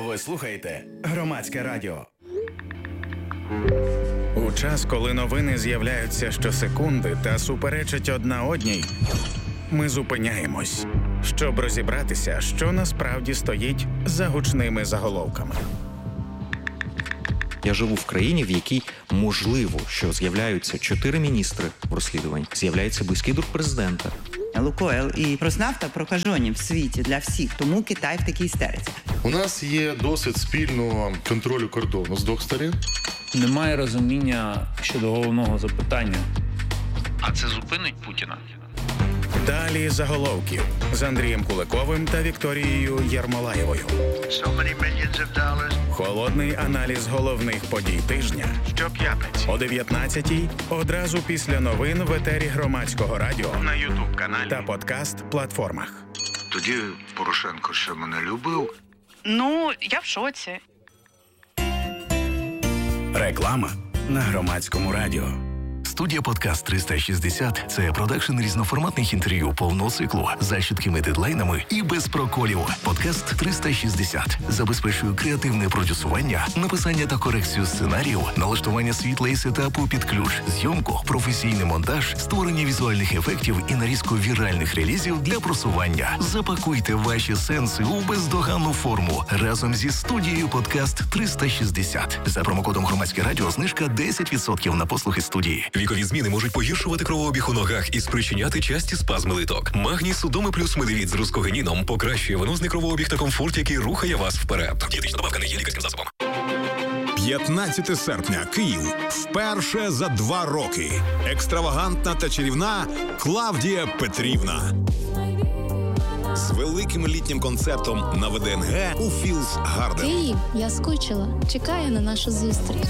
Ви слухаєте Громадське радіо. У час, коли новини з'являються щосекунди та суперечать одна одній, ми зупиняємось, щоб розібратися, що насправді стоїть за гучними заголовками. Я живу в країні, в якій можливо, що з'являються 4 міністри в розслідуванні, з'являється близький друг президента. Лукойл і Роснафта прокажені в світі для всіх, тому Китай в такій істериці. У нас є досвід спільного контролю кордону з двох сторін. Немає розуміння щодо головного запитання. А це зупинить Путіна? Далі заголовків з Андрієм Куликовим та Вікторією Єрмолаєвою. Холодний аналіз головних подій тижня. Щоп'ятниці о 19-й, одразу після новин в етері Громадського радіо, на YouTube-каналі та подкаст-платформах. Тоді Порошенко ще мене любив. Ну, я в шоці. Реклама на Громадському радіо. Студія «Подкаст 360» – це продакшн різноформатних інтерв'ю повного циклу за чіткими дедлайнами і без проколів. «Подкаст 360» забезпечує креативне продюсування, написання та корекцію сценаріїв, налаштування світла і сетапу під ключ, зйомку, професійний монтаж, створення візуальних ефектів і нарізку віральних релізів для просування. Запакуйте ваші сенси у бездоганну форму разом зі студією «Подкаст 360». За промокодом «Громадське радіо» знижка 10% на послуги студії. Вікові зміни можуть погіршувати кровообіг у ногах і спричиняти часті спазми литок. Магній Судоми плюс медовіт з рускогеніном покращує венозний кровообіг та комфорт, який рухає вас вперед. Дієтична добавка не є лікарським засобом. 15 серпня. Київ. Вперше за 2 роки. Екстравагантна та чарівна Клавдія Петрівна. З великим літнім концертом на ВДНГ у Філс Гарден. Київ, я скучила. Чекаю на нашу зустріч.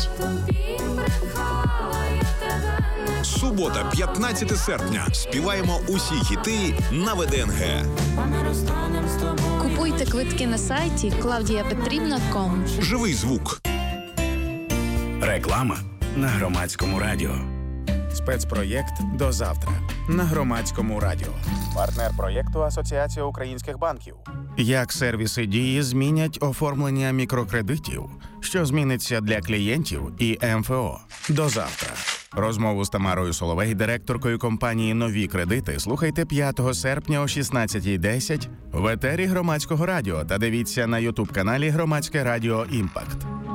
Субота, 15 серпня. Співаємо усі хіти на ВДНГ. Купуйте квитки на сайті claudiapetrivna.com. Живий звук. Реклама на Громадському радіо. Спецпроєкт «До завтра» на Громадському радіо. Партнер проєкту Асоціація українських банків. Як сервіси Дії змінять оформлення мікрокредитів, що зміниться для клієнтів і МФО. До завтра. Розмову з Тамарою Соловей, директоркою компанії «Нові кредити», слухайте 5 серпня о 16:10 в етері Громадського радіо та дивіться на YouTube-каналі Громадське радіо «Імпакт».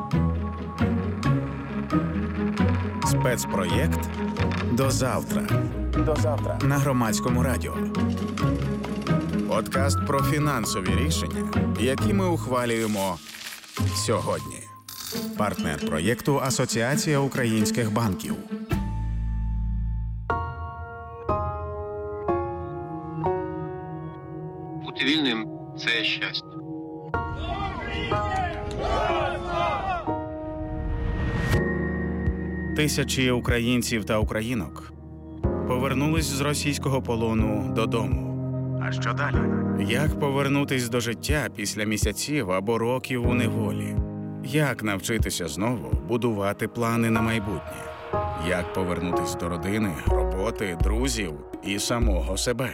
Спецпроєкт «До завтра». До завтра на Громадському радіо. Подкаст про фінансові рішення, які ми ухвалюємо сьогодні. Партнер проєкту Асоціація українських банків. Бути вільним – це щастя. Тисячі українців та українок повернулись з російського полону додому. А що далі? Як повернутись до життя після місяців або років у неволі? Як навчитися знову будувати плани на майбутнє? Як повернутись до родини, роботи, друзів і самого себе?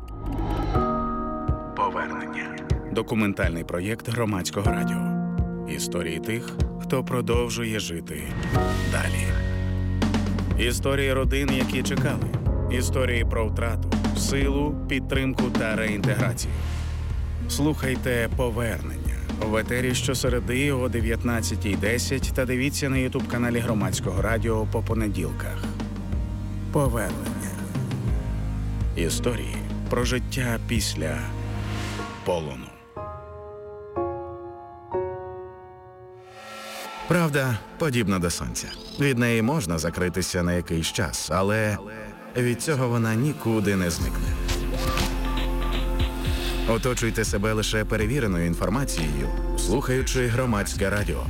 Повернення. Документальний проєкт Громадського радіо. Історії тих, хто продовжує жити далі. Історії родин, які чекали. Історії про втрату, силу, підтримку та реінтеграцію. Слухайте «Повернення» в етері щосереди о 19:10 та дивіться на YouTube-каналі Громадського радіо по понеділках. Повернення. Історії про життя після полону. Правда подібна до сонця. Від неї можна закритися на якийсь час, але від цього вона нікуди не зникне. Оточуйте себе лише перевіреною інформацією, слухаючи Громадське радіо.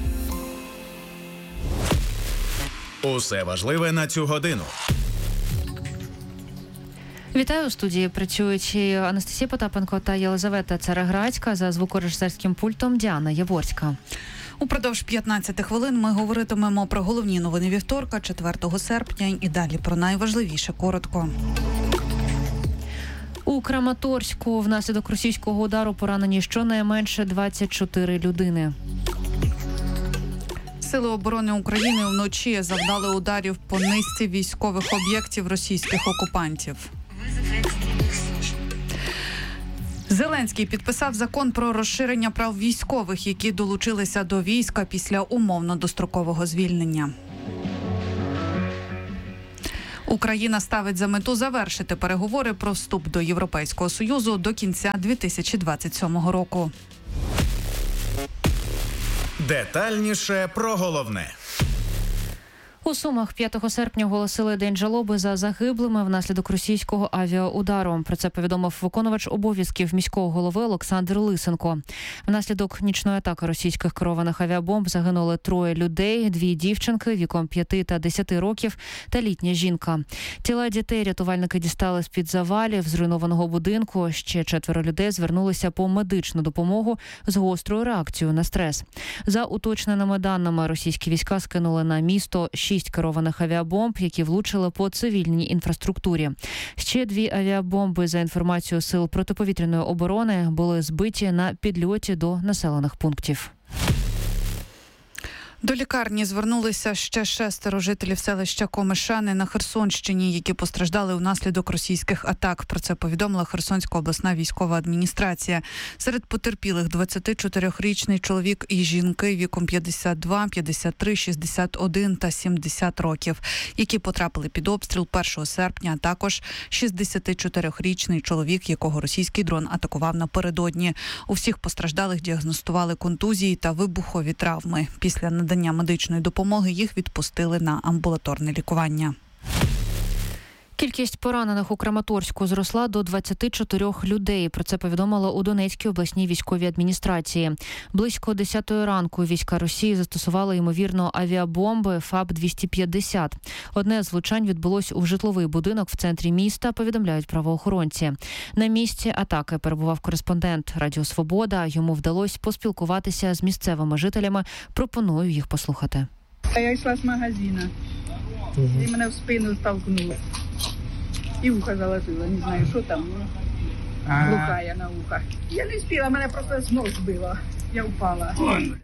Усе важливе на цю годину. Вітаю, у студії працюють Анастасія Потапенко та Єлизавета Цареградська, за звукорежисерським пультом Діана Яворська. Упродовж 15 хвилин ми говоритимемо про головні новини вівторка, 4 серпня, і далі про найважливіше коротко. У У Краматорську внаслідок російського удару поранені щонайменше 24 людини. Сили оборони України вночі завдали ударів по низці військових об'єктів російських окупантів. Зеленський підписав закон про розширення прав військових, які долучилися до війська після умовно-дострокового звільнення. Україна ставить за мету завершити переговори про вступ до Європейського Союзу до кінця 2027 року. Детальніше про головне. У Сумах 5 серпня оголосили день жалоби за загиблими внаслідок російського авіаудару. Про це повідомив виконувач обов'язків міського голови Олександр Лисенко. Внаслідок нічної атаки російських керованих авіабомб загинули 3 людей, 2 дівчинки віком 5 та 10 років та літня жінка. Тіла дітей рятувальники дістали з-під завалів зруйнованого будинку. Ще 4 людей звернулися по медичну допомогу з гострою реакцією на стрес. За уточненими даними, російські війська скинули на місто 6 керованих авіабомб, які влучили по цивільній інфраструктурі. Ще 2 авіабомби, за інформацією сил протиповітряної оборони, були збиті на підльоті до населених пунктів. До лікарні звернулися ще 6 жителів селища Комишани на Херсонщині, які постраждали внаслідок російських атак. Про це повідомила Херсонська обласна військова адміністрація. Серед потерпілих 24-річний чоловік і жінки віком 52, 53, 61 та 70 років, які потрапили під обстріл 1 серпня, а також 64-річний чоловік, якого російський дрон атакував напередодні. У всіх постраждалих діагностували контузії та вибухові травми. Після надання медичної допомоги їх відпустили на амбулаторне лікування. Кількість поранених у Краматорську зросла до 24 людей. Про це повідомили у Донецькій обласній військовій адміністрації. Близько 10 ранку війська Росії застосували, ймовірно, авіабомби ФАБ-250. Одне з влучань відбулось у житловий будинок в центрі міста, повідомляють правоохоронці. На місці атаки перебував кореспондент Радіо Свобода. Йому вдалося поспілкуватися з місцевими жителями. Пропоную їх послухати. Я йшла з магазину, і мене в спину столкнуло. І вуха залетіло, не знаю, що там, глуха я на вухах. Я не спіла, мене просто з ног збило, я впала.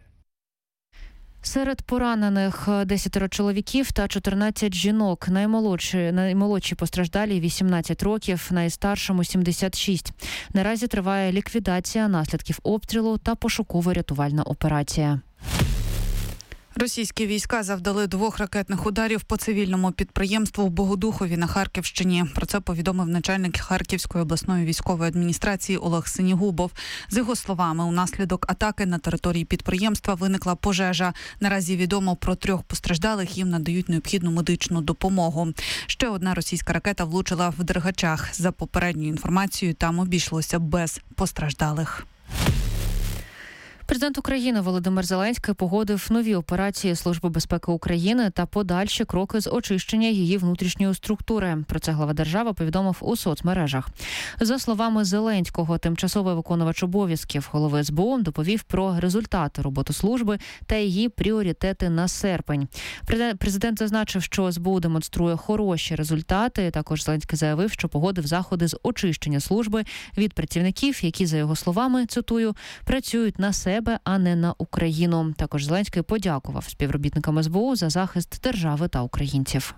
Серед поранених 10 чоловіків та 14 жінок. Наймолодші постраждалі 18 років, найстаршому 76. Наразі триває ліквідація наслідків обстрілу та пошуково-рятувальна операція. Російські війська завдали 2 ракетних ударів по цивільному підприємству в Богодухові на Харківщині. Про це повідомив начальник Харківської обласної військової адміністрації Олег Синігубов. З його словами, унаслідок атаки на території підприємства виникла пожежа. Наразі відомо про 3 постраждалих, їм надають необхідну медичну допомогу. Ще одна російська ракета влучила в Дергачах. За попередньою інформацією, там обійшлося без постраждалих. Президент України Володимир Зеленський погодив нові операції Служби безпеки України та подальші кроки з очищення її внутрішньої структури. Про це глава держави повідомив у соцмережах. За словами Зеленського, тимчасовий виконувач обов'язків голови СБУ доповів про результати роботи служби та її пріоритети на серпень. Президент зазначив, що СБУ демонструє хороші результати. Також Зеленський заявив, що погодив заходи з очищення служби від працівників, які, за його словами, цитую, працюють на себе, а не на Україну. Також Зеленський подякував співробітникам СБУ за захист держави та українців.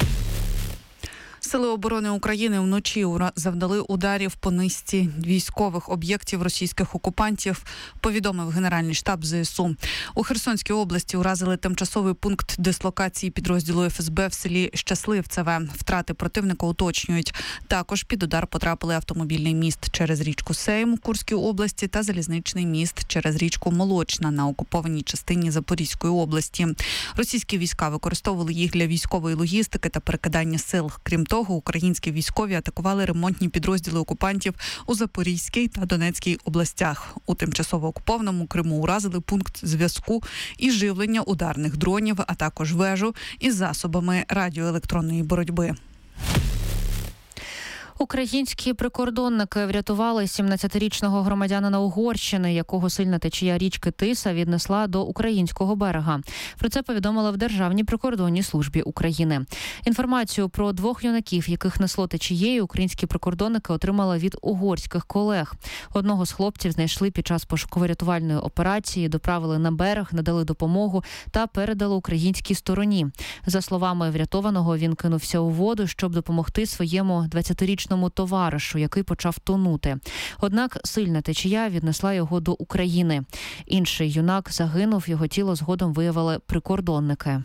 Сили оборони України вночі завдали ударів по низці військових об'єктів російських окупантів, повідомив Генеральний штаб ЗСУ. У Херсонській області уразили тимчасовий пункт дислокації підрозділу ФСБ в селі Щасливцеве. Втрати противника уточнюють. Також під удар потрапили автомобільний міст через річку Сейм у Курській області та залізничний міст через річку Молочна на окупованій частині Запорізької області. Російські війська використовували їх для військової логістики та перекидання сил. Крім того, українські військові атакували ремонтні підрозділи окупантів у Запорізькій та Донецькій областях. У тимчасово окупованому Криму уразили пункт зв'язку і живлення ударних дронів, а також вежу із засобами радіоелектронної боротьби. Українські прикордонники врятували 17-річного громадянина Угорщини, якого сильна течія річки Тиса віднесла до українського берега. Про це повідомили в Державній прикордонній службі України. Інформацію про двох юнаків, яких несло течією, українські прикордонники отримали від угорських колег. Одного з хлопців знайшли під час пошуково-рятувальної операції, доправили на берег, надали допомогу та передали українській стороні. За словами врятованого, він кинувся у воду, щоб допомогти своєму 20-річному товаришу, який почав тонути. Однак сильна течія віднесла його до України. Інший юнак загинув, його тіло згодом виявили прикордонники.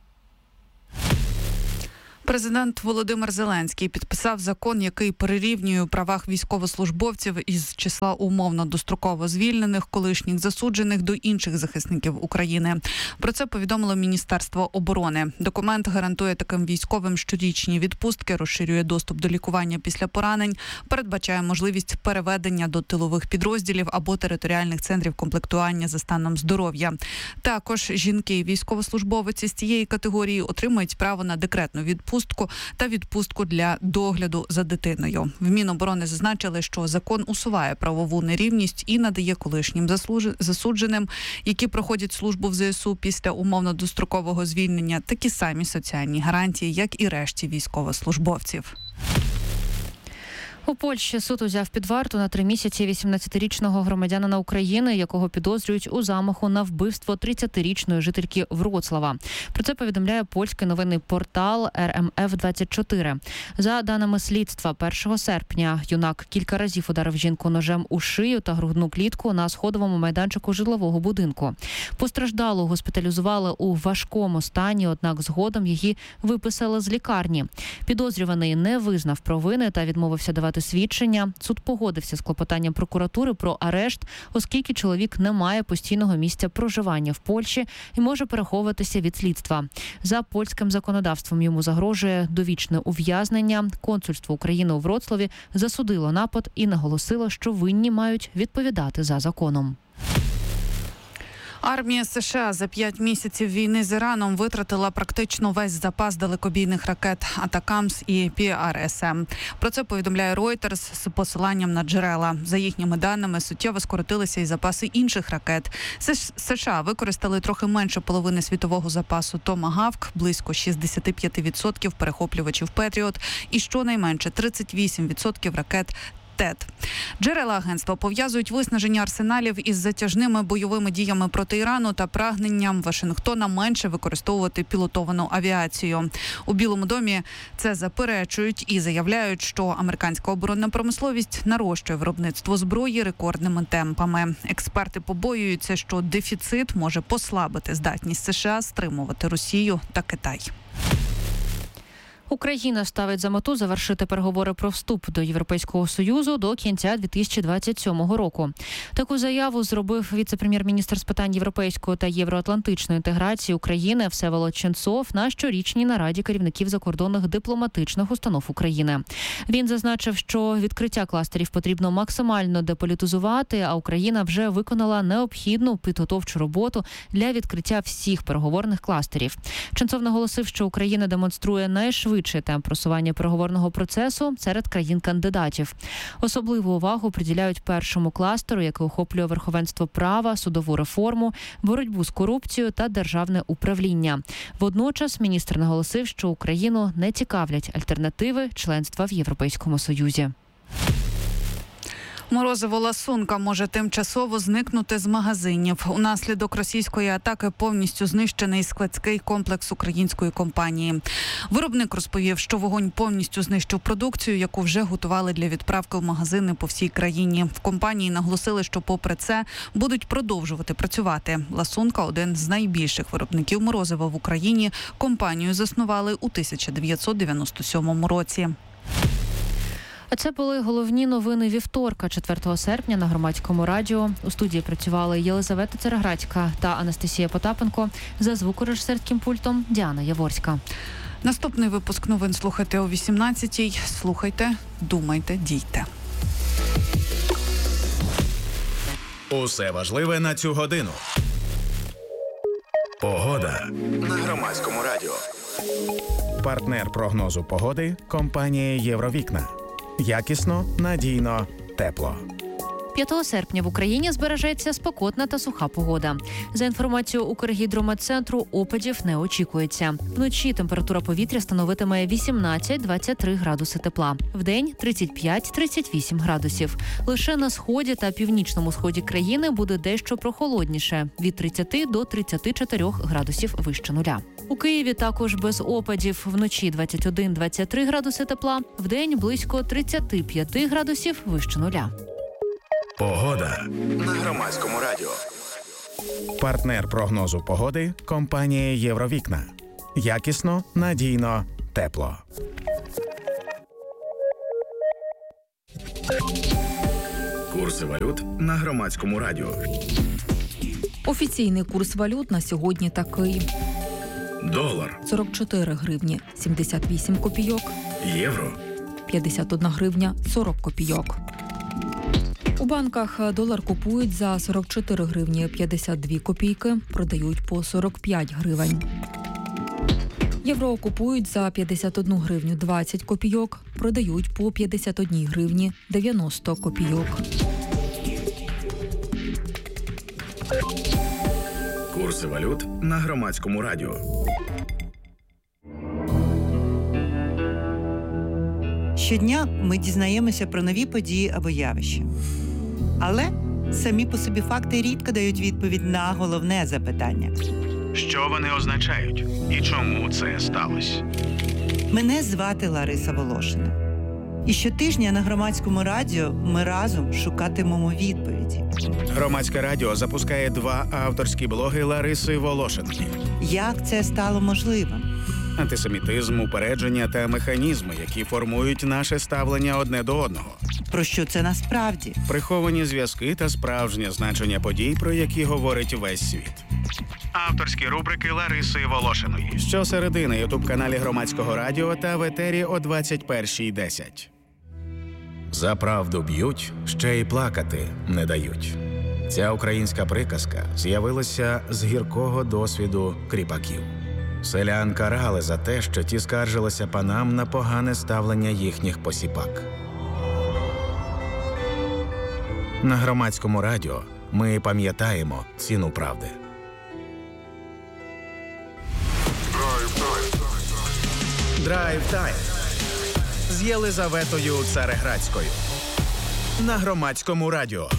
Президент Володимир Зеленський підписав закон, який перерівнює у правах військовослужбовців із числа умовно достроково звільнених колишніх засуджених до інших захисників України. Про це повідомило Міністерство оборони. Документ гарантує таким військовим щорічні відпустки, розширює доступ до лікування після поранень, передбачає можливість переведення до тилових підрозділів або територіальних центрів комплектування за станом здоров'я. Також жінки і військовослужбовиці з цієї категорії отримують право на декретну відпустку та відпустку для догляду за дитиною. В Міноборони зазначили, що закон усуває правову нерівність і надає колишнім засудженим, які проходять службу в ЗСУ після умовно-дострокового звільнення, такі самі соціальні гарантії, як і решті військовослужбовців. У Польщі суд узяв під варту на 3 місяці 18-річного громадянина України, якого підозрюють у замаху на вбивство 30-річної жительки Вроцлава. Про це повідомляє польський новинний портал RMF24. За даними слідства, 1 серпня юнак кілька разів ударив жінку ножем у шию та грудну клітку на сходовому майданчику житлового будинку. Постраждалу госпіталізували у важкому стані, однак згодом її виписали з лікарні. Підозрюваний не визнав провини та відмовився давати свідчення. Суд погодився з клопотанням прокуратури про арешт, оскільки чоловік не має постійного місця проживання в Польщі і може переховуватися від слідства. За польським законодавством йому загрожує довічне ув'язнення. Консульство України у Вроцлаві засудило напад і наголосило, що винні мають відповідати за законом. Армія США за 5 місяців війни з Іраном витратила практично весь запас далекобійних ракет «Атакамс» і «PRSM». Про це повідомляє Reuters з посиланням на джерела. За їхніми даними, суттєво скоротилися і запаси інших ракет. США використали трохи менше половини світового запасу «Томагавк», близько 65% перехоплювачів «Петріот» і щонайменше 38% ракет «ТЕД». Джерела агентства пов'язують виснаження арсеналів із затяжними бойовими діями проти Ірану та прагненням Вашингтона менше використовувати пілотовану авіацію. У Білому домі це заперечують і заявляють, що американська оборонна промисловість нарощує виробництво зброї рекордними темпами. Експерти побоюються, що дефіцит може послабити здатність США стримувати Росію та Китай. Україна ставить за мету завершити переговори про вступ до Європейського Союзу до кінця 2027 року. Таку заяву зробив віце-прем'єр-міністр з питань європейської та євроатлантичної інтеграції України Всеволод Ченцов на щорічній нараді керівників закордонних дипломатичних установ України. Він зазначив, що відкриття кластерів потрібно максимально деполітизувати, а Україна вже виконала необхідну підготовчу роботу для відкриття всіх переговорних кластерів. Ченцов наголосив, що Україна демонструє найшвидший темп просування переговорного процесу серед країн-кандидатів. Особливу увагу приділяють першому кластеру, який охоплює верховенство права, судову реформу, боротьбу з корупцією та державне управління. Водночас міністр наголосив, що Україну не цікавлять альтернативи членства в Європейському Союзі. Морозиво-ласунка може тимчасово зникнути з магазинів. Унаслідок російської атаки повністю знищений складський комплекс української компанії. Виробник розповів, що вогонь повністю знищив продукцію, яку вже готували для відправки в магазини по всій країні. В компанії наголосили, що попри це будуть продовжувати працювати. Ласунка – один з найбільших виробників морозива в Україні. Компанію заснували у 1997 році. А це були головні новини вівторка, 4 серпня на Громадському радіо. У студії працювали Єлизавета Цереградська та Анастасія Потапенко. За звукорежисерським пультом Діана Яворська. Наступний випуск новин слухайте о 18-й. Слухайте, думайте, дійте. Усе важливе на цю годину. Погода на Громадському радіо. Партнер прогнозу погоди – компанія «Євровікна». Якісно, надійно, тепло. 5 серпня в Україні збережеться спекотна та суха погода. За інформацією Укргідрометцентру, опадів не очікується. Вночі температура повітря становитиме 18-23 градуси тепла. Вдень – 35-38 градусів. Лише на сході та північному сході країни буде дещо прохолодніше – від 30 до 34 градусів вище нуля. У Києві також без опадів. Вночі 21-23 градуси тепла. Вдень близько 35 градусів вище нуля. Погода на Громадському радіо. Партнер прогнозу погоди – компанія «Євровікна». Якісно, надійно, тепло. Курси валют на Громадському радіо. Офіційний курс валют на сьогодні такий. Долар 44 гривні 78 копійок. Євро 51 гривня 40 копійок. У банках долар купують за 44 гривні 52 копійки, продають по 45 гривень. Євро купують за 51 гривню 20 копійок, продають по 51 гривні 90 копійок. Курси валют на Громадському радіо. Щодня ми дізнаємося про нові події або явища. Але самі по собі факти рідко дають відповідь на головне запитання. Що вони означають? І чому це сталося? Мене звати Лариса Волошина. І щотижня на Громадському радіо ми разом шукатимемо відповіді. Громадське радіо запускає 2 авторські блоги Лариси Волошинки. Як це стало можливим? Антисемітизм, упередження та механізми, які формують наше ставлення одне до одного. Про що це насправді? Приховані зв'язки та справжнє значення подій, про які говорить весь світ. Авторські рубрики Лариси Волошиної. Щосереди на ютуб-каналі Громадського радіо та в етері о 21:10. За правду б'ють, ще й плакати не дають. Ця українська приказка з'явилася з гіркого досвіду кріпаків. Селян карали за те, що ті скаржилися панам на погане ставлення їхніх посіпак. На Громадському радіо ми пам'ятаємо ціну правди. Драйв-тайм з Єлизаветою Цареградською на Громадському радіо.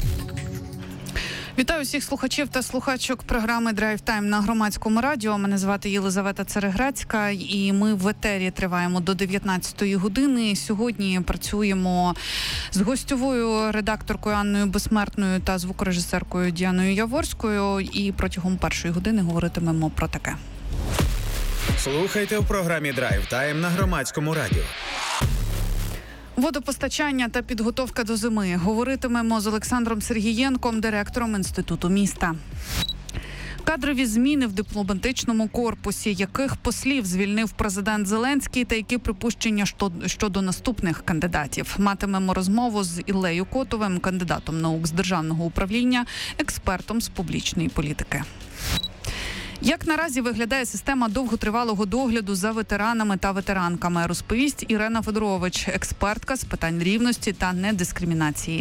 Вітаю всіх слухачів та слухачок програми «Драйв Тайм» на Громадському радіо. Мене звати Єлизавета Цареградська, і ми в етері триваємо до 19-ї години. Сьогодні працюємо з гостьовою редакторкою Анною Безсмертною та звукорежисеркою Діаною Яворською. І протягом першої години говоритимемо про таке. Слухайте в програмі «Драйв Тайм» на Громадському радіо. Водопостачання та підготовка до зими. Говоритимемо з Олександром Сергієнком, директором Інституту міста. Кадрові зміни в дипломатичному корпусі. Яких послів звільнив президент Зеленський та які припущення щодо наступних кандидатів? Матимемо розмову з Іллею Котовим, кандидатом наук з державного управління, експертом з публічної політики. Як наразі виглядає система довготривалого догляду за ветеранами та ветеранками, розповість Ірена Федорович, експертка з питань рівності та недискримінації.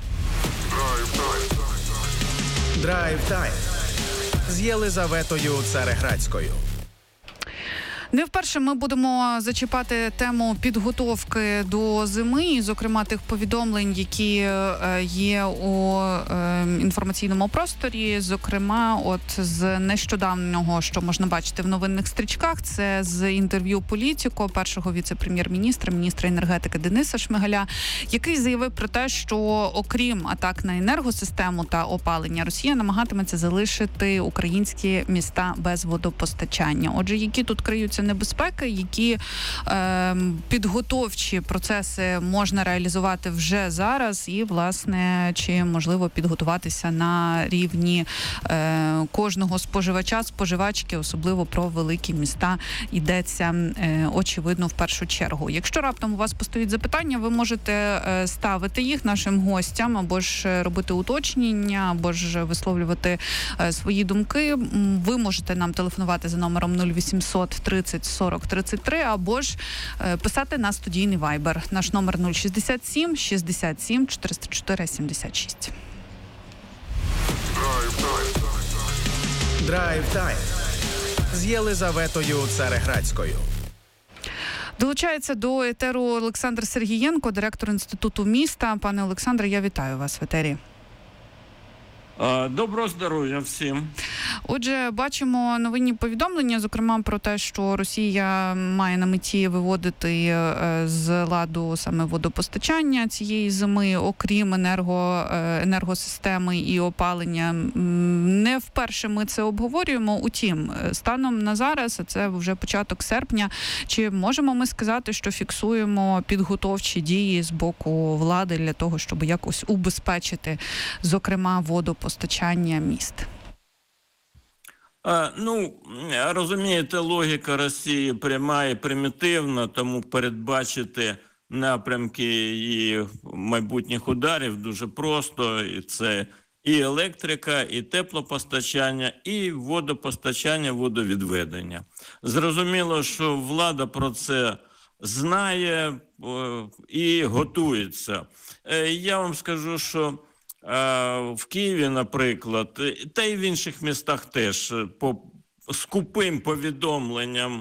Драйв-тайм з Єлизаветою Цареградською. Не вперше ми будемо зачіпати тему підготовки до зими, і, зокрема, тих повідомлень, які є у інформаційному просторі. Зокрема, от з нещодавнього, що можна бачити в новинних стрічках, це з інтерв'ю Політіко, першого віце-прем'єр-міністра, міністра енергетики Дениса Шмигаля, який заявив про те, що окрім атак на енергосистему та опалення, Росія намагатиметься залишити українські міста без водопостачання. Отже, які тут криються небезпеки, які підготовчі процеси можна реалізувати вже зараз і, власне, чи можливо підготуватися на рівні кожного споживача, споживачки, особливо про великі міста йдеться, очевидно, в першу чергу. Якщо раптом у вас постають запитання, ви можете ставити їх нашим гостям, або ж робити уточнення, або ж висловлювати свої думки. Ви можете нам телефонувати за номером 0800 30 30 40 33, або ж писати на студійний Viber. Наш номер 067 67 404 76. Драйв-тайм з Єлизаветою Цареградською. Долучається до етеру Олександр Сергієнко, директор Інституту міста. Пане Олександре, я вітаю вас в етері. Доброго здоров'я всім. Отже, бачимо новинні повідомлення, зокрема про те, що Росія має на меті виводити з ладу саме водопостачання цієї зими, окрім енергосистеми і опалення. Не вперше ми це обговорюємо. Утім, станом на зараз, а це вже початок серпня, чи можемо ми сказати, що фіксуємо підготовчі дії з боку влади для того, щоб якось убезпечити, зокрема, водопостачання міст? Розумієте, логіка Росії пряма і примітивна, тому передбачити напрямки її майбутніх ударів дуже просто. І це і електрика, і теплопостачання, і водопостачання, водовідведення. Зрозуміло, що влада про це знає і готується. Я вам скажу, що в Києві, наприклад, та й в інших містах теж, по скупим повідомленням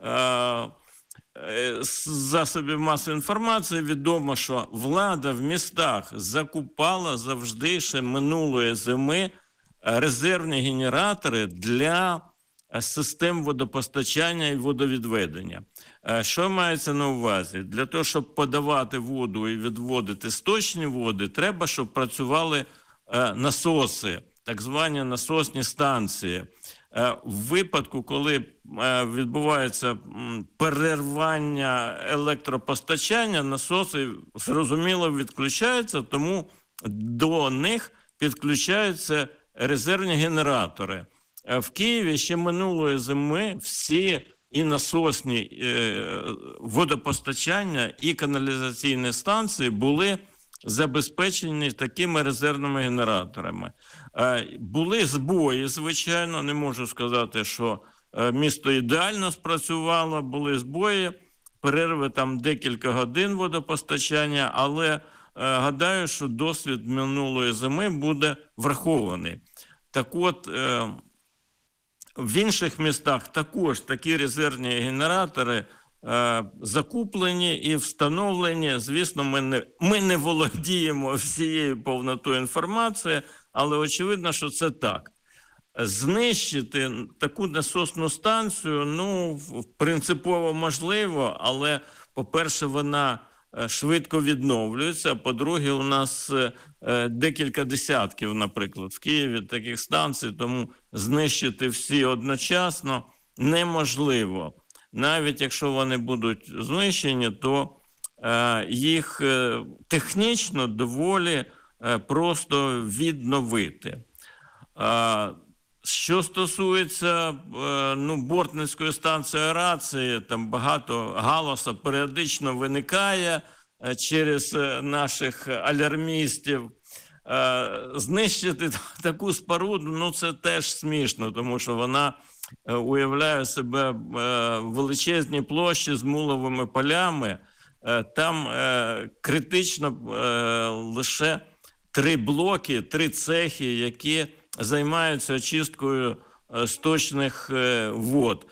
засобів масової інформації відомо, що влада в містах закупала завжди ще минулої зими резервні генератори для систем водопостачання і водовідведення. Що мається на увазі? Для того, щоб подавати воду і відводити сточні води, треба, щоб працювали насоси, так звані насосні станції. В випадку, коли відбувається перервання електропостачання, насоси, зрозуміло, відключаються, тому до них підключаються резервні генератори. В Києві ще минулої зими всі і насосні водопостачання, і каналізаційні станції були забезпечені такими резервними генераторами. Були збої, звичайно, не можу сказати, що місто ідеально спрацювало, були збої, перерви там декілька годин водопостачання, але гадаю, що досвід минулої зими буде врахований. Так от, в інших містах також такі резервні генератори закуплені і встановлені. Звісно, ми не володіємо всією повнотою інформації, але очевидно, що це так. Знищити таку насосну станцію, принципово можливо, але, по-перше, вона швидко відновлюється, а по-друге, у нас декілька десятків, наприклад, в Києві таких станцій, тому знищити всі одночасно неможливо. Навіть якщо вони будуть знищені, то їх технічно доволі просто відновити. Що стосується Бортницької станції аерації, там багато галасу періодично виникає через наших алярмістів. Знищити таку споруду, це теж смішно, тому що вона уявляє себе величезні площі з муловими полями. Там критично лише 3 блоки, 3 цехи, які займаються очисткою сточних вод.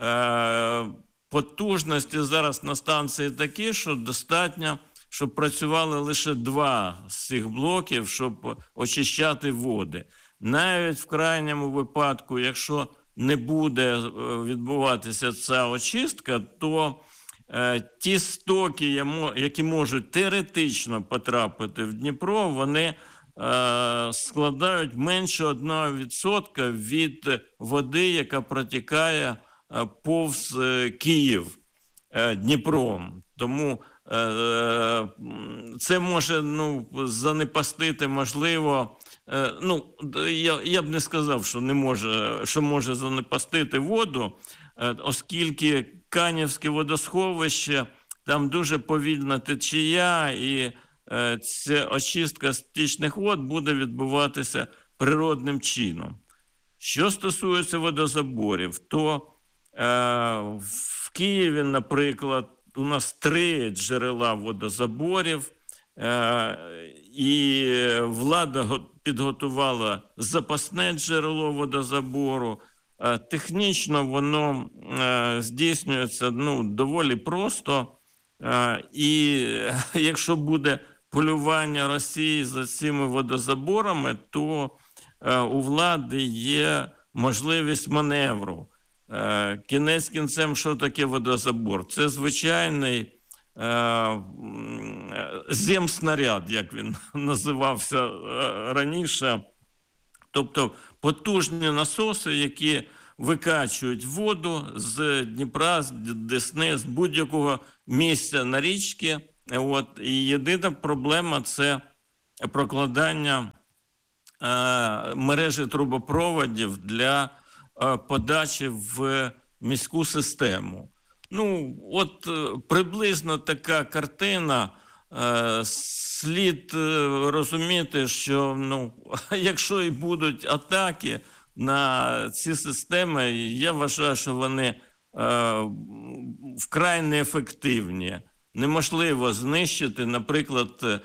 Потужності зараз на станції такі, що достатньо, щоб працювали лише 2 з цих блоків, щоб очищати води. Навіть в крайньому випадку, якщо не буде відбуватися ця очистка, то ті стоки, які можуть теоретично потрапити в Дніпро, вони складають менше 1% від води, яка протікає повз Київ Дніпром. Тому це може занепастити, можливо, я б не сказав, що може занепастити воду, оскільки Канівське водосховище, там дуже повільна течія, і ця очистка стічних вод буде відбуватися природним чином. Що стосується водозаборів, то В Києві, наприклад, у нас 3 джерела водозаборів, і влада підготувала запасне джерело водозабору. Технічно воно здійснюється доволі просто. І якщо буде полювання Росії за цими водозаборами, то у влади є можливість маневру. Кінець кінцем, що таке водозабор? Це звичайний земснаряд, як він називався раніше. Тобто потужні насоси, які викачують воду з Дніпра, з Десни, з будь-якого місця на річці. І єдина проблема – це прокладання мережі трубопроводів для подачі в міську систему. Приблизно така картина. Слід розуміти, що якщо і будуть атаки на ці системи, я вважаю, що вони вкрай неефективні. Неможливо знищити, наприклад,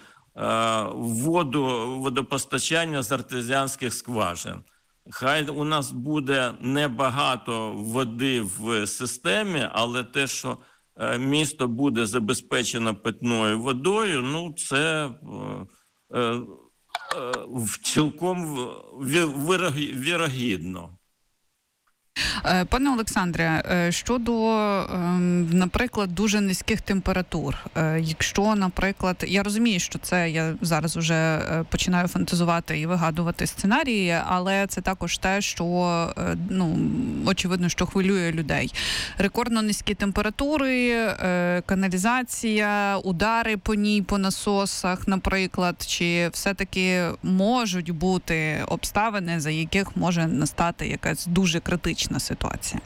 водопостачання з артезіанських скважин. Хай у нас буде небагато води в системі, але те, що місто буде забезпечено питною водою, це цілком вірогідно. Пане Олександре, щодо, наприклад, дуже низьких температур. Якщо, наприклад, я розумію, що це я зараз вже починаю фантазувати і вигадувати сценарії, але це також те, що, очевидно, що хвилює людей. Рекордно низькі температури, каналізація, удари по ній, по насосах, наприклад, чи все-таки можуть бути обставини, за яких може настати якась дуже критична ситуація?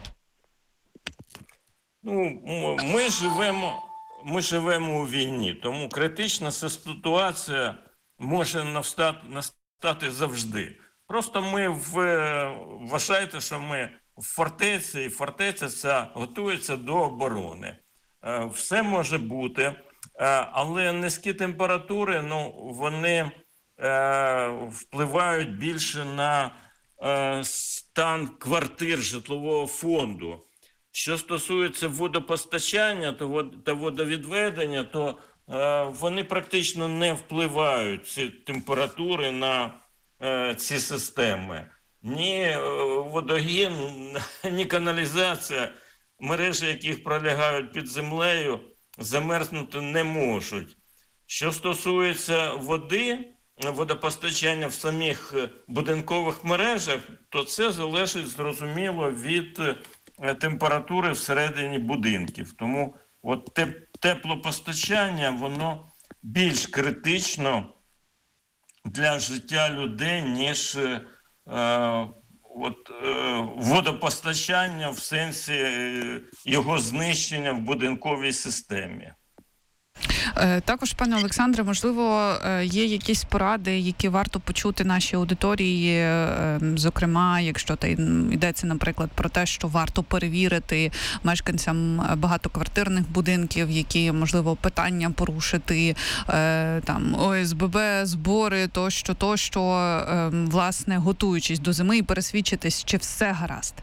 Ми живемо у війні, тому критична ситуація може настати завжди. Просто ми вважаєте, що ми в фортеці, і фортеця ця готується до оборони. Все може бути, але низькі температури, вони впливають більше на стан квартир житлового фонду. Що стосується водопостачання та водовідведення, то вони практично не впливають, ці температури, на ці системи. Ні водогін, ні каналізація, мережі яких пролягають під землею, замерзнути не можуть. Що стосується водопостачання в самих будинкових мережах, то це залежить, зрозуміло, від температури всередині будинків. Тому теплопостачання, воно більш критично для життя людей, ніж водопостачання в сенсі його знищення в будинковій системі. Також, пане Олександре, можливо, є якісь поради, які варто почути нашій аудиторії, зокрема, якщо йдеться, наприклад, про те, що варто перевірити мешканцям багатоквартирних будинків, які, можливо, питання порушити, ОСББ, збори, тощо, власне, готуючись до зими і пересвідчитись, чи все гаразд?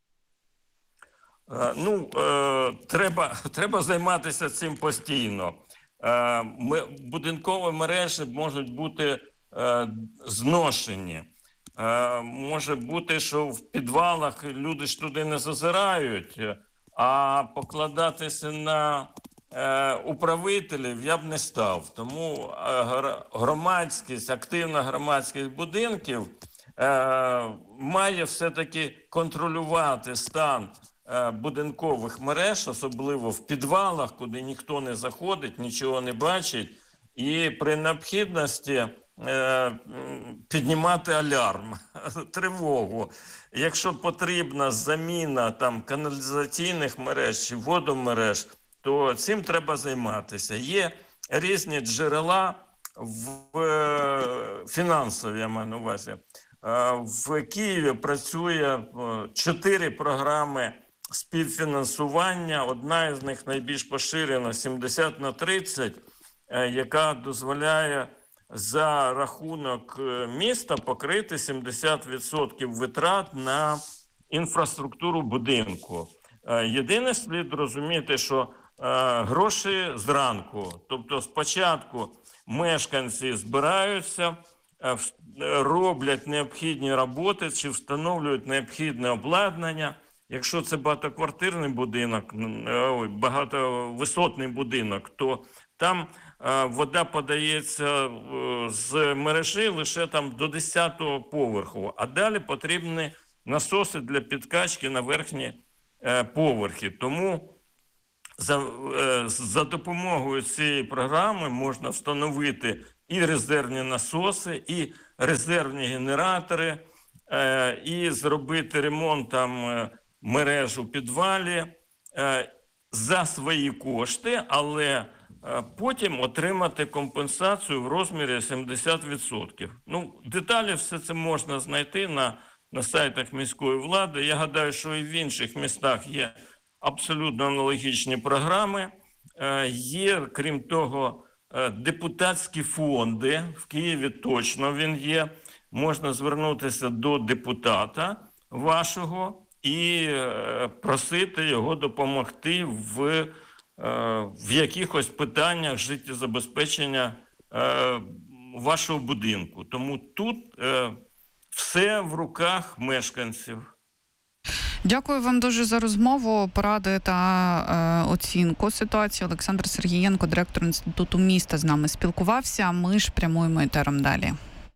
Треба займатися цим постійно. Будинкові мережі можуть бути зношені. Може бути, що в підвалах люди ж туди не зазирають, а покладатися на управителів я б не став. Тому активна громадськість будинків має все-таки контролювати стан будинкових мереж, особливо в підвалах, куди ніхто не заходить, нічого не бачить, і при необхідності піднімати алярм, тривогу. Якщо потрібна заміна каналізаційних мереж чи водомереж, то цим треба займатися. Є різні джерела фінансові, я маю на увазі. В Києві працює 4 програми співфінансування. Одна із них найбільш поширена 70/30, яка дозволяє за рахунок міста покрити 70% витрат на інфраструктуру будинку. Єдине, слід розуміти, що гроші зранку. Тобто спочатку мешканці збираються, роблять необхідні роботи чи встановлюють необхідне обладнання. Якщо це багатоквартирний будинок, багатовисотний будинок, то там вода подається з мережі лише там до 10-го поверху, а далі потрібні насоси для підкачки на верхні поверхи. Тому за допомогою цієї програми можна встановити і резервні насоси, і резервні генератори, і зробити ремонт там мереж у підвалі за свої кошти, але потім отримати компенсацію в розмірі 70%. Ну, деталі все це можна знайти на сайтах міської влади. Я гадаю, що і в інших містах є абсолютно аналогічні програми. Є, крім того, депутатські фонди. В Києві точно він є. Можна звернутися до депутата вашого і просити його допомогти в якихось питаннях життєзабезпечення вашого будинку. Тому тут все в руках мешканців. Дякую вам дуже за розмову, поради та оцінку ситуації. Олександр Сергієнко, директор Інституту міста, з нами спілкувався. Ми ж прямуємо етером далі.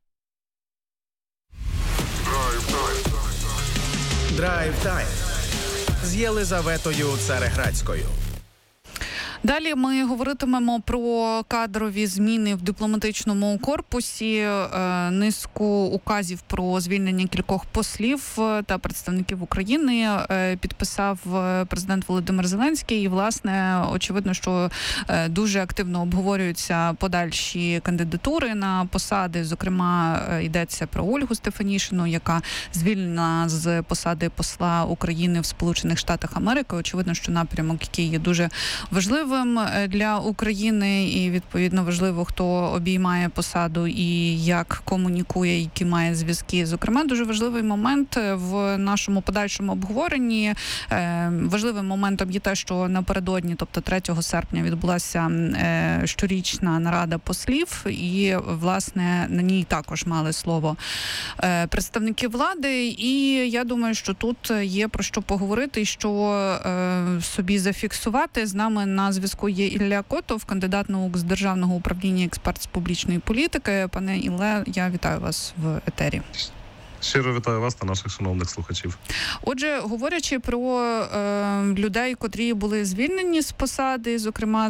Драйв-тайм з Єлизаветою Цареградською. Далі ми говоритимемо про кадрові зміни в дипломатичному корпусі, низку указів про звільнення кількох послів та представників України підписав президент Володимир Зеленський. І, власне, очевидно, що дуже активно обговорюються подальші кандидатури на посади. Зокрема, йдеться про Ольгу Стефанішину, яка звільнена з посади посла України в Сполучених Штатах Америки. Очевидно, що напрямок, який є дуже важливим для України, і відповідно важливо, хто обіймає посаду і як комунікує, які має зв'язки. Зокрема, дуже важливий момент в нашому подальшому обговоренні. Важливим моментом є те, що напередодні, тобто 3 серпня, відбулася щорічна нарада послів, і, власне, на ній також мали слово представники влади. І я думаю, що тут є про що поговорити і що собі зафіксувати. З нами на зв'язку є Ілля Котов, кандидат наук з Державного управління, експерт з публічної політики. Пане Ілле, я вітаю вас в етері. Щиро вітаю вас та наших шановних слухачів. Отже, говорячи про людей, котрі були звільнені з посади, зокрема,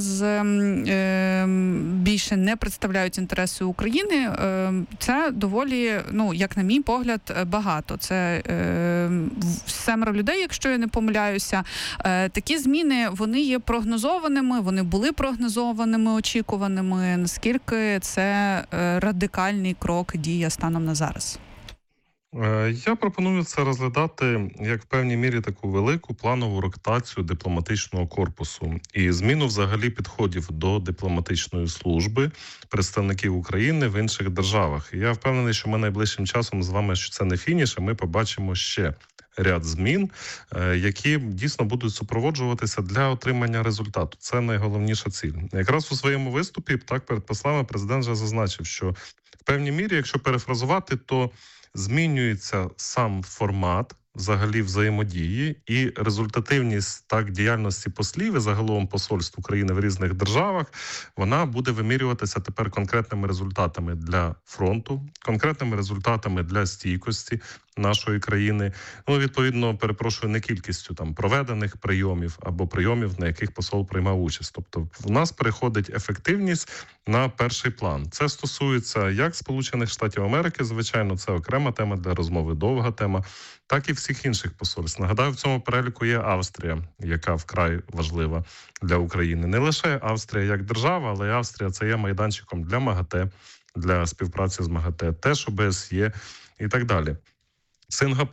більше не представляють інтереси України, це доволі, як на мій погляд, багато. Це 7 людей, якщо я не помиляюся. Такі зміни, вони є прогнозованими, вони були прогнозованими, очікуваними. Наскільки це радикальний крок, дія станом на зараз? Я пропоную це розглядати як в певній мірі таку велику планову ротацію дипломатичного корпусу і зміну взагалі підходів до дипломатичної служби представників України в інших державах. І я впевнений, що ми найближчим часом з вами, що це не фініш, а ми побачимо ще ряд змін, які дійсно будуть супроводжуватися для отримання результату. Це найголовніша ціль. Якраз у своєму виступі, так, перед послами президент вже зазначив, що в певній мірі, якщо перефразувати, то змінюється сам формат взагалі взаємодії і результативність діяльності послів і загалом посольств України в різних державах, вона буде вимірюватися тепер конкретними результатами для фронту, конкретними результатами для стійкості нашої країни. Відповідно, не кількістю проведених прийомів або прийомів, на яких посол приймав участь. Тобто в нас переходить ефективність на перший план. Це стосується як Сполучених Штатів Америки, звичайно, це окрема тема для розмови, довга тема, так і всіх інших посольств. Нагадаю, в цьому переліку є Австрія, яка вкрай важлива для України. Не лише Австрія як держава, але й Австрія це є майданчиком для МАГАТЕ, для співпраці з МАГАТЕ, теж ОБСЄ і так далі. Сингапур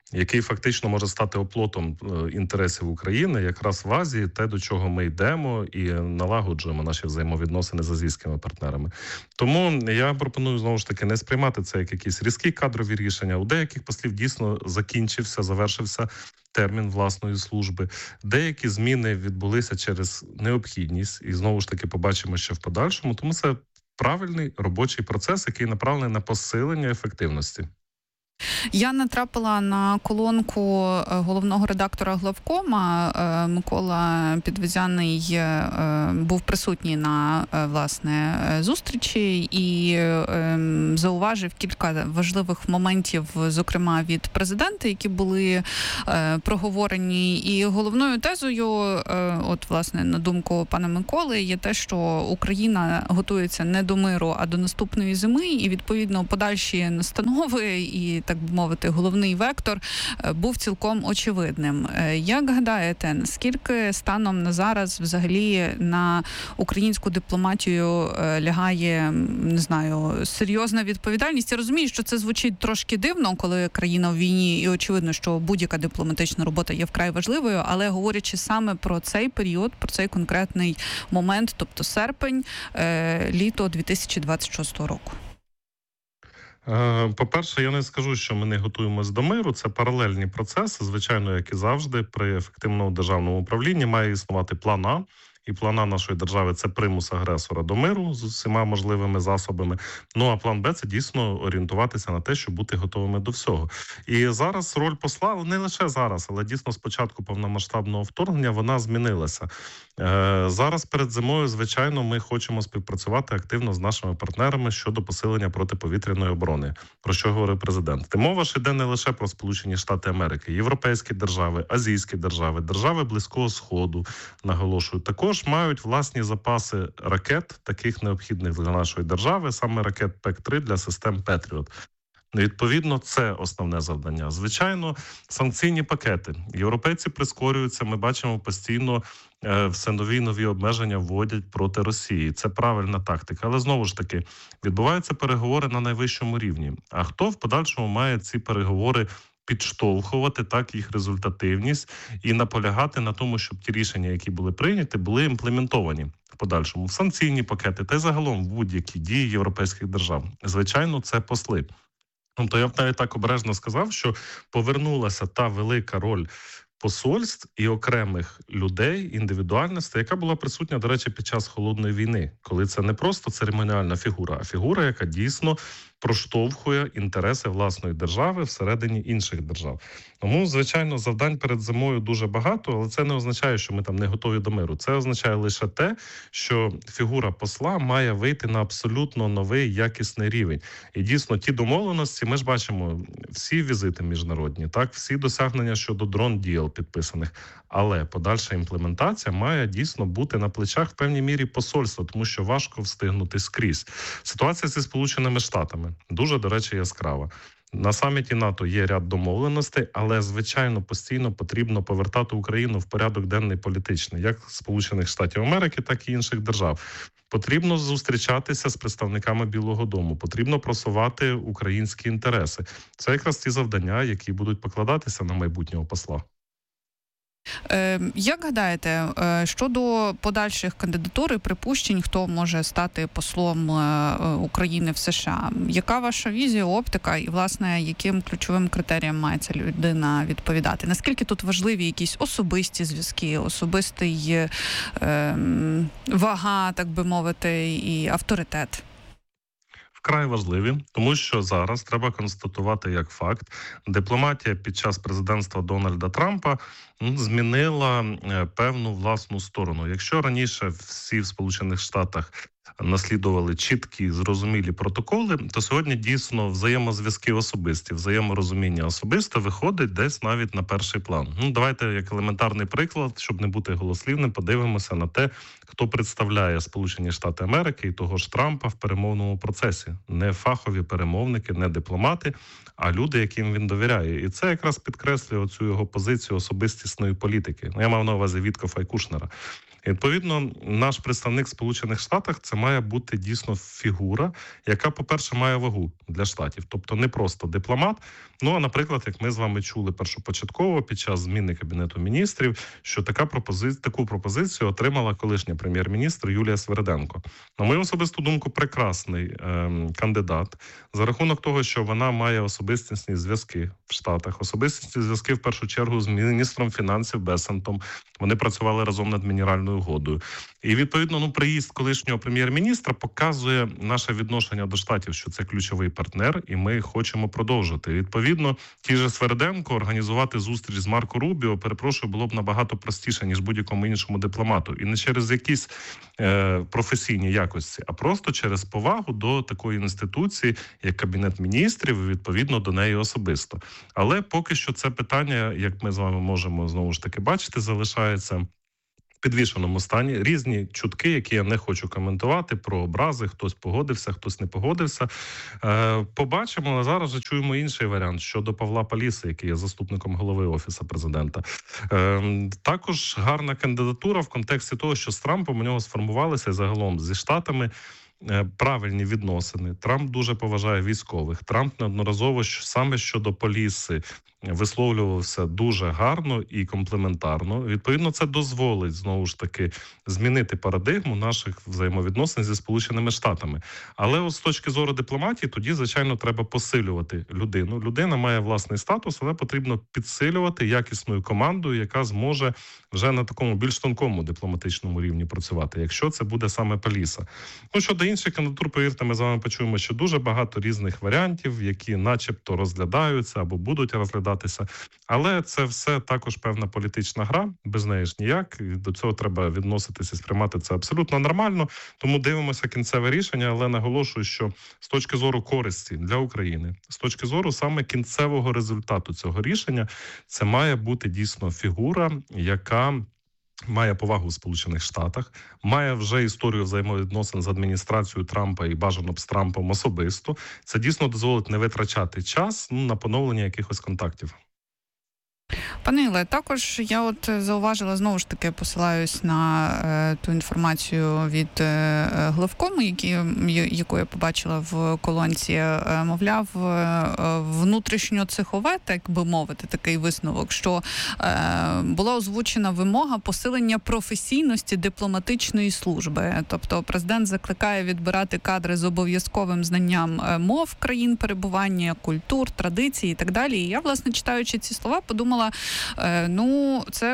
який фактично може стати оплотом інтересів України якраз в Азії, те, до чого ми йдемо і налагоджуємо наші взаємовідносини з азійськими партнерами. Тому я пропоную, знову ж таки, не сприймати це як якісь різкі кадрові рішення. У деяких послів дійсно завершився термін власної служби. Деякі зміни відбулися через необхідність, і знову ж таки побачимо ще в подальшому. Тому це правильний робочий процес, який направлений на посилення ефективності. Я натрапила на колонку головного редактора Главкома. Микола Підвезяний був присутній на, власне, зустрічі і зауважив кілька важливих моментів, зокрема від президента, які були проговорені. І головною тезою, от, власне, на думку пана Миколи, є те, що Україна готується не до миру, а до наступної зими, і, відповідно, подальші настанови і, так би мовити, головний вектор був цілком очевидним. Як гадаєте, наскільки станом на зараз взагалі на українську дипломатію лягає, не знаю, серйозна відповідальність? Я розумію, що це звучить трошки дивно, коли країна в війні, і очевидно, що будь-яка дипломатична робота є вкрай важливою, але говорячи саме про цей період, про цей конкретний момент, тобто серпень, літо 2026 року. По-перше, я не скажу, що ми не готуємось до миру. Це паралельні процеси. Звичайно, як і завжди, при ефективному державному управлінні має існувати план А. І план А нашої держави – це примус агресора до миру з усіма можливими засобами. Ну, а план Б – це дійсно орієнтуватися на те, щоб бути готовими до всього. І зараз роль посла, не лише зараз, але дійсно з початку повномасштабного вторгнення вона змінилася. Зараз перед зимою, звичайно, ми хочемо співпрацювати активно з нашими партнерами щодо посилення протиповітряної оборони, про що говорив президент. Мова ж йде не лише про Сполучені Штати Америки, європейські держави, азійські держави, держави Близького Сходу, наголошую, також мають власні запаси ракет, таких необхідних для нашої держави, саме ракет ПЕК-3 для систем Петріот. Відповідно, це основне завдання. Звичайно, санкційні пакети. Європейці прискорюються, ми бачимо постійно все нові обмеження вводять проти Росії. Це правильна тактика. Але знову ж таки, відбуваються переговори на найвищому рівні. А хто в подальшому має ці переговори підштовхувати, так, їх результативність і наполягати на тому, щоб ті рішення, які були прийняті, були імплементовані в подальшому в санкційні пакети та й загалом в будь-які дії європейських держав. Звичайно, це посли. Тобто я б навіть так обережно сказав, що повернулася та велика роль посольств і окремих людей, індивідуальностей, яка була присутня, до речі, під час Холодної війни, коли це не просто церемоніальна фігура, а фігура, яка дійсно проштовхує інтереси власної держави всередині інших держав. Тому, звичайно, завдань перед зимою дуже багато, але це не означає, що ми там не готові до миру. Це означає лише те, що фігура посла має вийти на абсолютно новий якісний рівень. І дійсно, ті домовленості, ми ж бачимо всі візити міжнародні, так, всі досягнення щодо дрон-діл підписаних, але подальша імплементація має дійсно бути на плечах в певній мірі посольства, тому що важко встигнути скрізь. Ситуація зі Сполученими Штатами дуже, до речі, яскрава. На саміті НАТО є ряд домовленостей, але, звичайно, постійно потрібно повертати Україну в порядок денний політичний, як Сполучених Штатів Америки, так і інших держав. Потрібно зустрічатися з представниками Білого дому, потрібно просувати українські інтереси. Це якраз ті завдання, які будуть покладатися на майбутнього посла. Як гадаєте, щодо подальших кандидатур і припущень, хто може стати послом України в США? Яка ваша візія, оптика і, власне, яким ключовим критеріям має ця людина відповідати? Наскільки тут важливі якісь особисті зв'язки, особистий вага, так би мовити, і авторитет? Вкрай важливі, тому що зараз треба констатувати як факт, дипломатія під час президентства Дональда Трампа змінила певну власну сторону. Якщо раніше всі в Сполучених Штатах наслідували чіткі, зрозумілі протоколи, то сьогодні дійсно взаємозв'язки особисті, взаєморозуміння особисте виходить десь навіть на перший план. Давайте як елементарний приклад, щоб не бути голослівним, подивимося на те, хто представляє Сполучені Штати Америки і того ж Трампа в перемовному процесі. Не фахові перемовники, не дипломати, а люди, яким він довіряє. І це якраз підкреслює оцю його позицію особистісної політики. Я мав на увазі Віткофа і Кушнера. І, відповідно, наш представник в Сполучених Штатах – це має бути дійсно фігура, яка, по-перше, має вагу для штатів. Тобто не просто дипломат, ну, а, наприклад, як ми з вами чули першопочатково під час зміни Кабінету міністрів, що таку пропозицію отримала колишня прем'єр-міністр Юлія Свериденко. На мою особисту думку, прекрасний кандидат за рахунок того, що вона має особистісні зв'язки в Штатах, особистісні зв'язки в першу чергу з міністром фінансів Бесентом. Вони працювали разом над мінеральною угодою. І, відповідно, приїзд колишнього прем'єр-міністра показує наше відношення до Штатів, що це ключовий партнер, і ми хочемо продовжити. Відповідно, ті же Свериденко організувати зустріч з Марко Рубіо, перепрошую, було б набагато простіше, ніж будь-якому іншому дипломату. І не через якісь професійні якості, а просто через повагу до такої інституції, як Кабінет міністрів, і, відповідно, до неї особисто. Але поки що це питання, як ми з вами можемо, знову ж таки, бачити, залишається в підвішеному стані. Різні чутки, які я не хочу коментувати, про образи, хтось погодився, хтось не погодився. Побачимо, а зараз вже чуємо інший варіант щодо Павла Паліси, який є заступником голови Офісу президента. Також гарна кандидатура в контексті того, що з Трампом у нього сформувалися загалом зі Штатами правильні відносини. Трамп дуже поважає військових. Трамп неодноразово саме щодо Паліси висловлювався дуже гарно і комплементарно. Відповідно, це дозволить, знову ж таки, змінити парадигму наших взаємовідносин зі Сполученими Штатами. Але от з точки зору дипломатії, тоді, звичайно, треба посилювати людину. Людина має власний статус, але потрібно підсилювати якісною командою, яка зможе вже на такому більш тонкому дипломатичному рівні працювати, якщо це буде саме Паліса. Ну, щодо інших кандидатур, повірте, ми з вами почуємо, що дуже багато різних варіантів, які начебто розглядаються або будуть розглядатися. Але це все також певна політична гра, без неї ж ніяк. І до цього треба відноситися і сприймати це абсолютно нормально. Тому дивимося кінцеве рішення, але наголошую, що з точки зору користі для України, з точки зору саме кінцевого результату цього рішення, це має бути дійсно фігура, яка має повагу в Сполучених Штатах, має вже історію взаємовідносин з адміністрацією Трампа і бажано б з Трампом особисто. Це дійсно дозволить не витрачати час на поновлення якихось контактів. Пане Іле, також я зауважила, знову ж таки, посилаюсь на ту інформацію від Главкому, яку я побачила в колонці, мовляв, внутрішньоцехове, так би мовити, такий висновок, що була озвучена вимога посилення професійності дипломатичної служби. Тобто президент закликає відбирати кадри з обов'язковим знанням мов країн перебування, культур, традицій і так далі. І я, власне, читаючи ці слова, подумала, це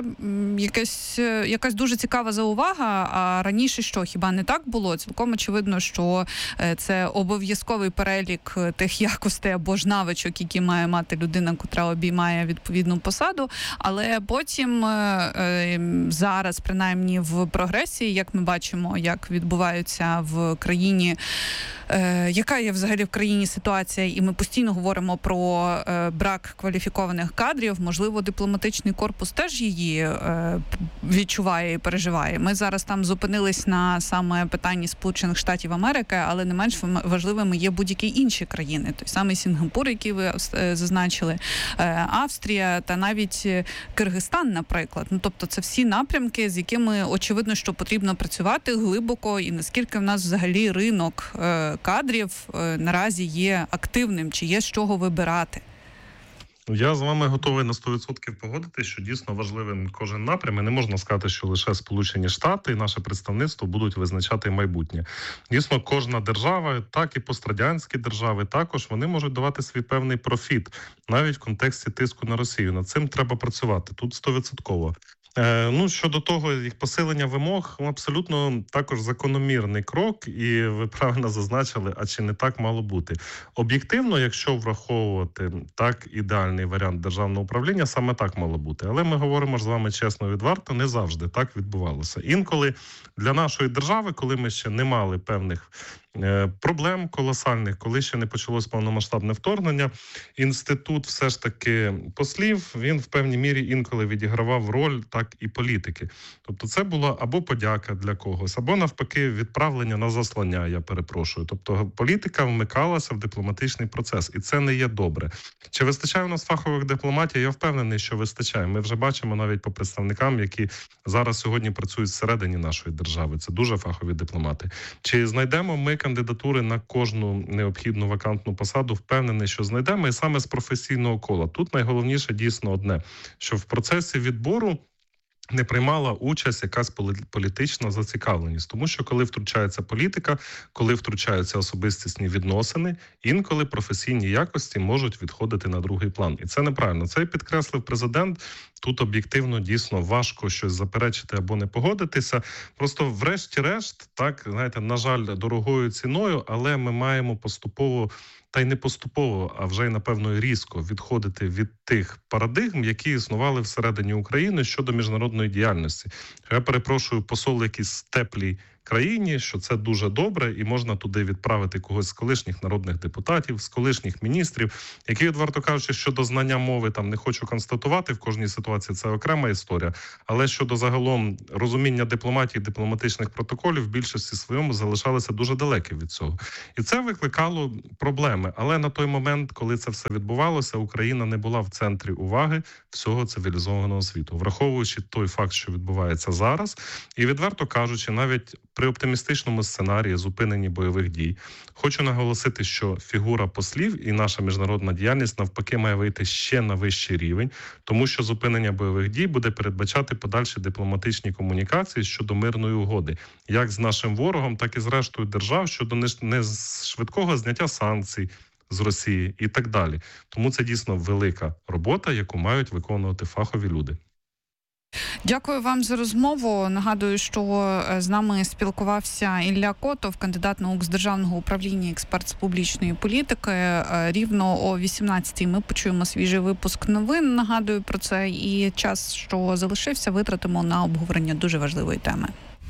якась дуже цікава заувага, а раніше що, хіба не так було? Цілком очевидно, що це обов'язковий перелік тих якостей або ж навичок, які має мати людина, котра обіймає відповідну посаду, але потім зараз, принаймні в прогресії, як ми бачимо, як відбуваються в країні, яка є взагалі в країні ситуація, і ми постійно говоримо про брак кваліфікованих кадрів, можливо, дипломатичний корпус теж її відчуває і переживає. Ми зараз там зупинились на саме питанні Сполучених Штатів Америки, але не менш важливими є будь-які інші країни. Той самий Сінгапур, який ви зазначили, Австрія та навіть Киргизстан, наприклад. Тобто це всі напрямки, з якими очевидно, що потрібно працювати глибоко, і наскільки в нас взагалі ринок кадрів наразі є активним, чи є з чого вибирати? Я з вами готовий на 100% погодитися, що дійсно важливим кожен напрям. І не можна сказати, що лише Сполучені Штати і наше представництво будуть визначати майбутнє. Дійсно, кожна держава, так і пострадянські держави, також вони можуть давати свій певний профіт, навіть в контексті тиску на Росію. Над цим треба працювати. Тут 100%. Щодо того, їх посилення вимог, абсолютно також закономірний крок, і ви правильно зазначили, а чи не так мало бути. Об'єктивно, якщо враховувати так ідеальний варіант державного управління, саме так мало бути. Але ми говоримо ж з вами чесно, відверто, не завжди так відбувалося. Інколи для нашої держави, коли ми ще не мали певних проблем колосальних, коли ще не почалось повномасштабне вторгнення, інститут все ж таки послів, він в певній мірі інколи відігравав роль так і політики. Тобто це була або подяка для когось, або навпаки відправлення на заслання, я перепрошую. Тобто політика вмикалася в дипломатичний процес, і це не є добре. Чи вистачає у нас фахових дипломатів? Я впевнений, що вистачає. Ми вже бачимо навіть по представникам, які зараз сьогодні працюють всередині нашої держави. Це дуже фахові дипломати. Чи знайдемо ми кандидатури на кожну необхідну вакантну посаду? Впевнений, що знайдемо, і саме з професійного кола. Тут найголовніше дійсно одне, що в процесі відбору не приймала участь якась політична зацікавленість. Тому що коли втручається політика, коли втручаються особистісні відносини, інколи професійні якості можуть відходити на другий план. І це неправильно. Це підкреслив президент. Тут об'єктивно дійсно важко щось заперечити або не погодитися. Просто врешті-решт, так, знаєте, на жаль, дорогою ціною, але ми маємо поступово, та й не поступово, а вже й, напевно, різко відходити від тих парадигм, які існували всередині України щодо міжнародної діяльності. Я перепрошую, посол якийсь теплій країні, що це дуже добре, і можна туди відправити когось з колишніх народних депутатів, з колишніх міністрів, які, відверто кажучи, щодо знання мови, там не хочу констатувати, в кожній ситуації це окрема історія, але щодо загалом розуміння дипломатії, дипломатичних протоколів, в більшості своєму залишалися дуже далекі від цього. І це викликало проблеми. Але на той момент, коли це все відбувалося, Україна не була в центрі уваги всього цивілізованого світу. Враховуючи той факт, що відбувається зараз, і, відверто кажучи, навіть при оптимістичному сценарії зупиненні бойових дій, хочу наголосити, що фігура послів і наша міжнародна діяльність навпаки має вийти ще на вищий рівень, тому що зупинення бойових дій буде передбачати подальші дипломатичні комунікації щодо мирної угоди, як з нашим ворогом, так і з рештою держав щодо не швидкого зняття санкцій з Росії і так далі. Тому це дійсно велика робота, яку мають виконувати фахові люди. Дякую вам за розмову. Нагадую, що з нами спілкувався Ілля Котов, кандидат наук з державного управління, експерт з публічної політики. Рівно о 18-й ми почуємо свіжий випуск новин. Нагадую про це. І час, що залишився, витратимо на обговорення дуже важливої теми.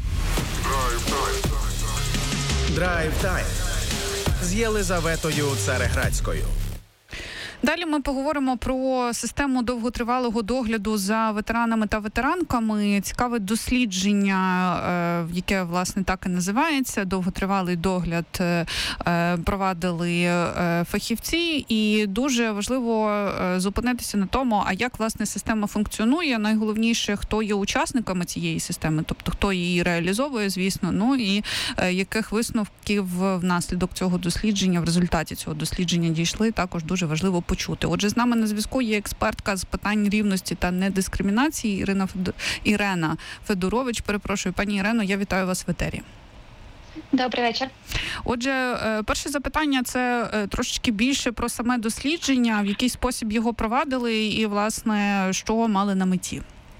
Драйв-тайм з Єлизаветою Цареградською. Далі ми поговоримо про систему довготривалого догляду за ветеранами та ветеранками. Цікаве дослідження, яке, власне, так і називається. Довготривалий догляд провадили фахівці. І дуже важливо зупинитися на тому, а як, власне, система функціонує. Найголовніше, хто є учасниками цієї системи, тобто хто її реалізовує, звісно, ну і яких висновків внаслідок цього дослідження, в результаті цього дослідження дійшли, також дуже важливо почути. Отже, з нами на зв'язку є експертка з питань рівності та недискримінації Ірена Федорович. Перепрошую, пані Ірено, я вітаю вас в етері. Добрий вечір. Отже, перше запитання – це трошечки більше про саме дослідження, в який спосіб його провадили і, власне, що мали на меті.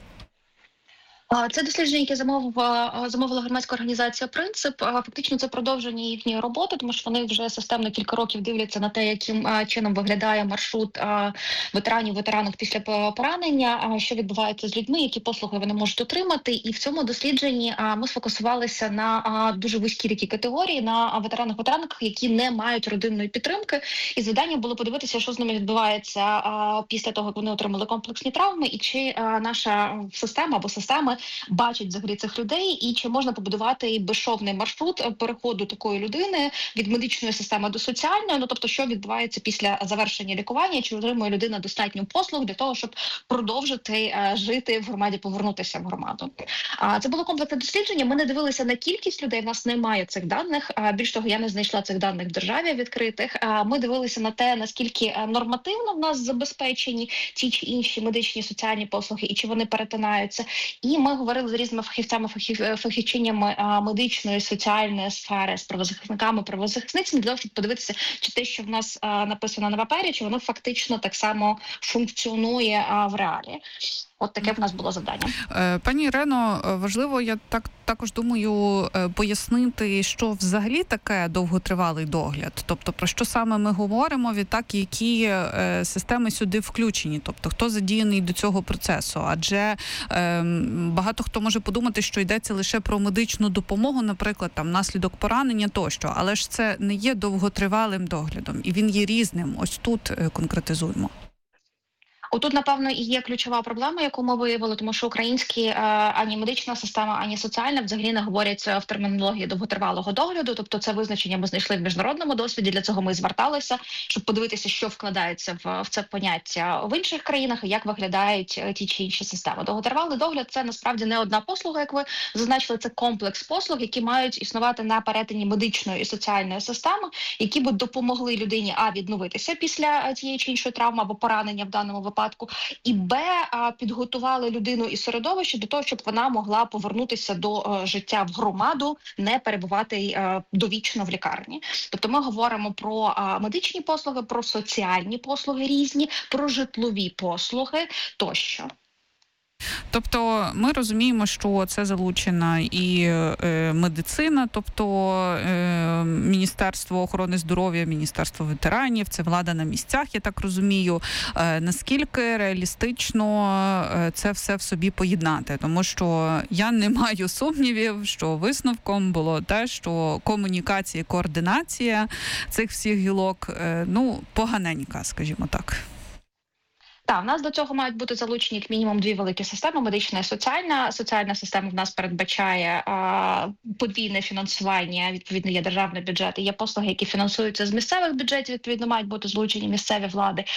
Це дослідження, яке замовила громадська організація «Принцип». Фактично це продовження їхньої роботи, тому що вони вже системно кілька років дивляться на те, яким чином виглядає маршрут ветеранок після поранення, що відбувається з людьми, які послуги вони можуть отримати. І в цьому дослідженні ми сфокусувалися на дуже вузькій такій категорії, на ветеранах, які не мають родинної підтримки. І завдання було подивитися, що з ними відбувається після того, як вони отримали комплексні травми, і чи наша система або системи бачать взагалі цих людей, і чи можна побудувати безшовний маршрут переходу такої людини від медичної системи до соціальної, ну тобто, що відбувається після завершення лікування, чи отримує людина достатньо послуг для того, щоб продовжити жити в громаді, повернутися в громаду. Це було комплексне дослідження. Ми не дивилися на кількість людей, в нас немає цих даних. Більш того, я не знайшла цих даних в державі відкритих. Ми дивилися на те, наскільки нормативно в нас забезпечені ті чи інші медичні соціальні послуги, і чи вони перетинаються. І ми говорили з різними фахівцями, фахівчинями медичної, соціальної сфери, з правозахисниками, правозахисницями, для того, щоб подивитися, чи те, що в нас написано на папері, чи воно фактично так само функціонує в реалі. От таке в нас було завдання. Пані Ірено, важливо, я також думаю, пояснити, що взагалі таке довготривалий догляд. Тобто, про що саме ми говоримо, відтак, які системи сюди включені, тобто, хто задіяний до цього процесу. Адже багато хто може подумати, що йдеться лише про медичну допомогу, наприклад, там, внаслідок поранення тощо, але ж це не є довготривалим доглядом, і він є різним. Ось тут конкретизуємо. Отут, напевно, і є ключова проблема, яку ми виявили, тому що українські ані медична система, ані соціальна взагалі не говорять в термінології довготривалого догляду. Тобто це визначення ми знайшли в міжнародному досвіді, для цього ми зверталися, щоб подивитися, що вкладається в це поняття в інших країнах і як виглядають ті чи інші системи. Довготривалий догляд – це насправді не одна послуга, як ви зазначили, це комплекс послуг, які мають існувати на перетині медичної і соціальної системи, які б допомогли людині відновитися після тієї чи іншої травми або поранення в даному випадку, і підготували людину і середовище до того, щоб вона могла повернутися до життя в громаду, не перебувати довічно в лікарні. Тобто ми говоримо про медичні послуги, про соціальні послуги різні, про житлові послуги тощо. Тобто ми розуміємо, що це залучена і медицина, тобто Міністерство охорони здоров'я, Міністерство ветеранів, це влада на місцях, я так розумію. Наскільки реалістично це все в собі поєднати? Тому що я не маю сумнівів, що висновком було те, що комунікація, координація цих всіх гілок, поганенька, скажімо так. Так, в нас до цього мають бути залучені як мінімум дві великі системи – медична і соціальна. Соціальна система в нас передбачає подвійне фінансування, відповідно є державний бюджет, і є послуги, які фінансуються з місцевих бюджетів, відповідно мають бути залучені місцеві влади.